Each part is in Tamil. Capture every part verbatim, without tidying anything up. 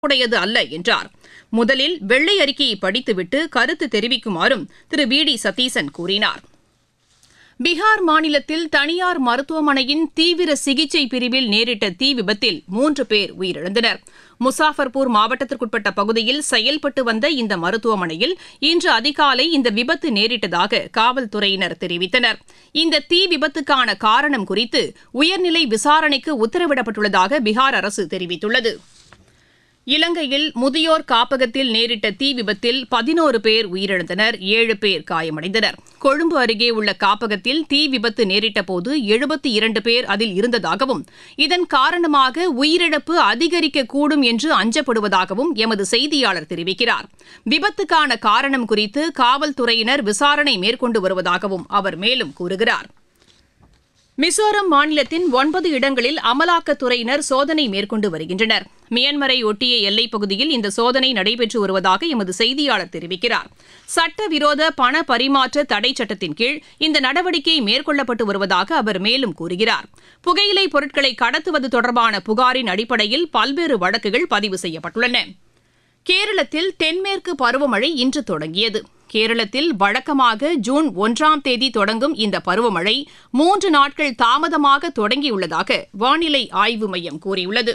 உடையது அல்ல என்றார். முதலில் வெள்ளை அறிக்கையை படித்துவிட்டு கருத்து தெரிவிக்குமாறும் திரு வி டி சதீசன் கூறினார். பீகார் மாநிலத்தில் தனியார் மருத்துவமனையின் தீவிர சிகிச்சை பிரிவில் நேரிட்ட தீ விபத்தில் மூன்று பேர் உயிரிழந்தனர். முசாஃபர்பூர் மாவட்டத்திற்குட்பட்ட பகுதியில் செயல்பட்டு வந்த இந்த மருத்துவமனையில் இன்று அதிகாலை இந்த விபத்து நேரிட்டதாக காவல்துறையினர் தெரிவித்தனர். இந்த தீ விபத்துக்கான காரணம் குறித்து உயர்நிலை விசாரணைக்கு உத்தரவிடப்பட்டுள்ளதாக பீகார் அரசு தெரிவித்துள்ளது. இலங்கையில் முதியோர் காப்பகத்தில் நேரிட்ட தீ விபத்தில் பதினோரு பேர் உயிரிழந்தனர், ஏழு பேர் காயமடைந்தனர். கொழும்பு அருகே உள்ள காப்பகத்தில் தீ விபத்து நேரிட்டபோது எழுபத்தி இரண்டு பேர் அதில் இருந்ததாகவும் இதன் காரணமாக உயிரிழப்பு அதிகரிக்கக்கூடும் என்று அஞ்சப்படுவதாகவும் எமது செய்தியாளர் தெரிவிக்கிறார். விபத்துக்கான காரணம் குறித்து காவல்துறையினர் விசாரணை மேற்கொண்டு வருவதாகவும் அவர் மேலும் கூறுகிறார். மிசோரம் மாநிலத்தின் ஒன்பது இடங்களில் அமலாக்கத்துறையினர் சோதனை மேற்கொண்டு வருகின்றனர். மியான்மரை ஒட்டிய எல்லைப் பகுதியில் இந்த சோதனை நடைபெற்று வருவதாக எமது செய்தியாளர் தெரிவிக்கிறார். சட்டவிரோத பண பரிமாற்ற தடை சட்டத்தின் கீழ் இந்த நடவடிக்கை மேற்கொள்ளப்பட்டு வருவதாக அவர் மேலும் கூறுகிறார். புகையிலை பொருட்களை கடத்துவது தொடர்பான புகாரின் அடிப்படையில் பல்வேறு வழக்குகள் பதிவு செய்யப்பட்டுள்ளன. கேரளத்தில் தென்மேற்கு பருவமழை இன்று தொடங்கியது. கேரளத்தில் வழக்கமாக ஜூன் ஒன்றாம் தேதி தொடங்கும் இந்த பருவமழை மூன்று நாட்கள் தாமதமாக தொடங்கியுள்ளதாக வானிலை ஆய்வு மையம் கூறியுள்ளது.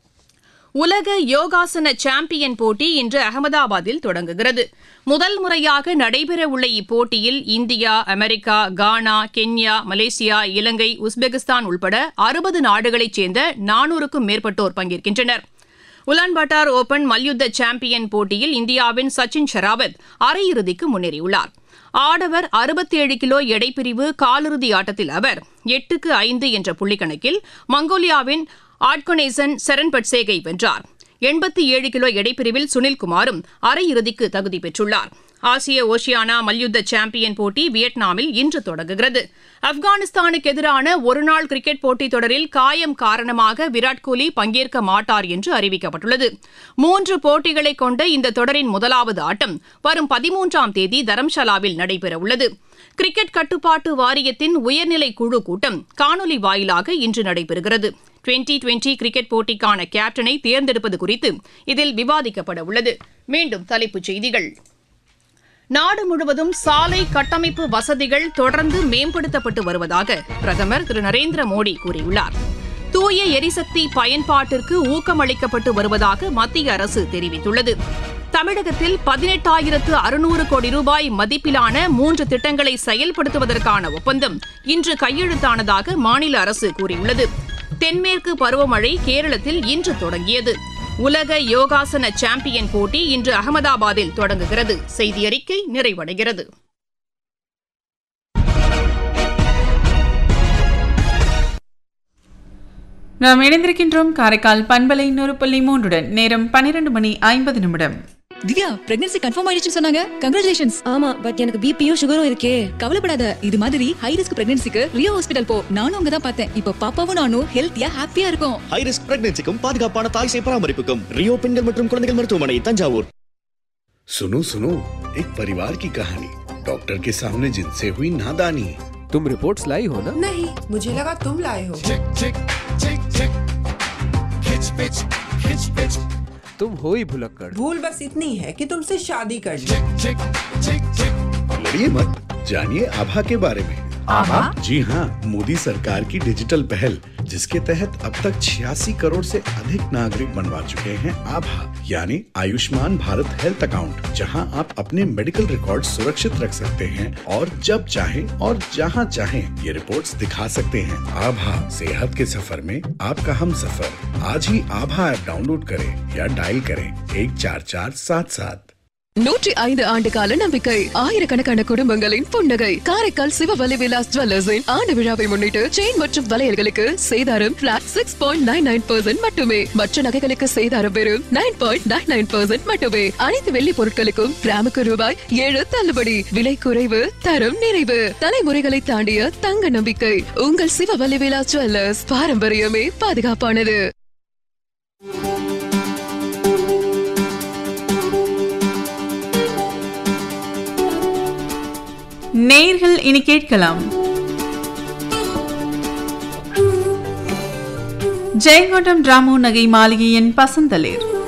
உலக யோகாசன சாம்பியன் போட்டி இன்று அகமதாபாத்தில் தொடங்குகிறது. முதல் முறையாக நடைபெறவுள்ள இப்போட்டியில் இந்தியா, அமெரிக்கா, கானா, கென்யா, மலேசியா, இலங்கை, உஸ்பெகிஸ்தான் உள்பட அறுபது நாடுகளைச் சேர்ந்த நானூறுக்கும் மேற்பட்டோர் பங்கேற்கின்றனர். உலான்பாட்டார் ஓபன் மல்யுத்த சாம்பியன் போட்டியில் இந்தியாவின் சச்சின் ஷெராவத் அரையிறுதிக்கு முன்னேறியுள்ளார். ஆடவர் அறுபத்தேழு கிலோ எடைப்பிரிவு காலிறுதி ஆட்டத்தில் அவர் எட்டுக்கு ஐந்து என்ற புள்ளிக்கணக்கில் மங்கோலியாவின் ஆட்கொனேசன் செரன்பட்சேகை வென்றார். எண்பத்தி ஏழு கிலோ எடைப்பிரிவில் சுனில்குமாரும் அரையிறுதிக்கு தகுதி பெற்றுள்ளார். ஆசிய ஓஷியானா மல்யுத்த சாம்பியன் போட்டி வியட்நாமில் இன்று தொடங்குகிறது. ஆப்கானிஸ்தானுக்கு எதிரான ஒருநாள் கிரிக்கெட் போட்டித் தொடரில் காயம் காரணமாக விராட் கோலி பங்கேற்க மாட்டார் என்று அறிவிக்கப்பட்டுள்ளது. மூன்று போட்டிகளை கொண்ட இந்த தொடரின் முதலாவது ஆட்டம் வரும் பதிமூன்றாம் தேதி தரம்ஷாலாவில் நடைபெறவுள்ளது. கிரிக்கெட் கட்டுப்பாட்டு வாரியத்தின் உயர்நிலை குழு கூட்டம் காணொலி வாயிலாக இன்று நடைபெறுகிறது. டுவெண்டி டுவெண்டி கிரிக்கெட் போட்டிக்கான கேப்டனை தேர்ந்தெடுப்பது குறித்து இதில் விவாதிக்கப்பட உள்ளது. மீண்டும் தலைப்புச் செய்திகள். நாடு முழுவதும் சாலை கட்டமைப்பு வசதிகள் தொடர்ந்து மேம்படுத்தப்பட்டு வருவதாக பிரதமர் திரு நரேந்திர மோடி கூறியுள்ளார். தூய எரிசக்தி பயன்பாட்டிற்கு ஊக்கமளிக்கப்பட்டு வருவதாக மத்திய அரசு தெரிவித்துள்ளது. தமிழகத்தில் பதினெட்டாயிரத்து அறுநூறு கோடி ரூபாய் மதிப்பிலான மூன்று திட்டங்களை செயல்படுத்துவதற்கான ஒப்பந்தம் இன்று கையெழுத்தானதாக மாநில அரசு கூறியுள்ளது. தென்மேற்கு பருவமழை கேரளத்தில் இன்று தொடங்கியது. உலக யோகாசன சாம்பியன் போட்டி இன்று அகமதாபாத்தில் தொடங்குகிறது. செய்தி அறிக்கை நிறைவடைகிறது. நாம் இணைந்திருக்கின்றோம் காரைக்கால் பண்பலை நூறு புள்ளி மூன்றுடன். நேரம் பன்னிரண்டு மணி ஐம்பது நிமிடம். திவ்யா, பிரெக்னன்சி கன்ஃபார்ம் ஆயிடுச்சுன்னு சொன்னாங்க. கங்க்ராச்சுலேஷன்ஸ். ஆமா, பட் எனக்கு பிபியும் சுகரும் இருக்கே. கவலைப்படாத, இது மாதிரி ஹை ரிஸ்க் பிரெக்னன்சிக்கு ரியோ ஹாஸ்பிடல் போ. நானும் அங்க தான் பார்த்தேன். இப்போ பாப்பாவும் நானும் ஹெல்த்தியா ஹாப்பியா இருக்கும். ஹை ரிஸ்க் பிரெக்னன்சிக்கும் பாதுகாப்பான தாய் சேய் பராமரிப்புக்கும் ரியோ பெண்கள் மற்றும் குழந்தைகள் மருத்துவமனை, தஞ்சாவூர். सुनो सुनो, एक परिवार की कहानी डॉक्टर के सामने जिनसे हुई नादानी। तुम रिपोर्ट्स लाई हो ना? नहीं, मुझे लगा तुम लाए हो। चिक चिक चिक चिक खिच पिच खिच पिच तुम हो ही भुलक्कड़। भूल बस इतनी है कि तुमसे शादी कर ली। चिक चिक चिक चिक लड़िए मत, जानिए आभा के बारे में। आभा? जी हाँ, मोदी सरकार की डिजिटल पहल, जिसके तहत अब तक छियासी करोड़ से अधिक नागरिक बनवा चुके हैं आभा, यानी आयुष्मान भारत हेल्थ अकाउंट, जहां आप अपने मेडिकल रिकॉर्ड सुरक्षित रख सकते हैं और जब चाहें और जहां चाहें ये रिपोर्ट्स दिखा सकते हैं। आभा, सेहत के सफर में आपका हम सफर। आज ही आभा ऐप डाउनलोड करें या डायल करें एक चार चार सात सात। நூற்றி ஐந்து ஆண்டு கால நம்பிக்கை, ஆயிரக்கணக்கான குடும்பங்களின் புன்னகை. காரைக்கால் சிவவலி விலாஸ் ஜுவல்லர்ஸின் ஆண்டு விழாவை முன்னிட்டு செயின் மற்றும் வளையல்களுக்கு சேதாரம் plot six point nine nine percent மட்டுமே. மற்ற நகைகளுக்கு சேதாரம் வெறும் nine point nine nine percent மட்டுமே. அனைத்து வெள்ளி பொருட்களுக்கும் கிராமுக்கு ரூபாய் ஏழு தள்ளுபடி. விலை குறைவு, தரம் நிறைவு. தலைமுறைகளை தாண்டிய தங்க நம்பிக்கை. உங்கள் சிவவலி விலாஸ் ஜுவல்லர்ஸ். பாரம்பரியமே பாதுகாப்பானது. நேயர்கள் இனி கேட்கலாம் ஜெயங்கொண்டம் ராமு நகை மாளிகையின் பசந்தளிர்.